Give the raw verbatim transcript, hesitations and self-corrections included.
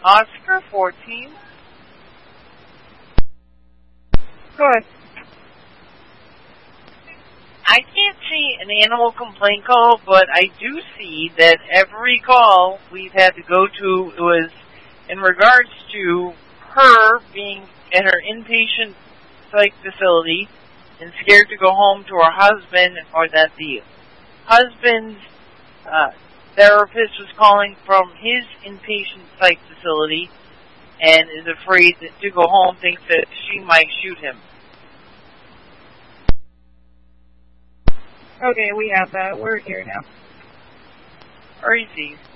Oscar fourteen. Go ahead. I can't see an animal complaint call, but I do see that every call we've had to go to was in regards to her being at her inpatient psych facility and scared to go home to her husband, or that the husband's uh, therapist was calling from his inpatient psych facility and is afraid that to go home, thinks that she might shoot him. Okay, we have that. We're here now. Or is he?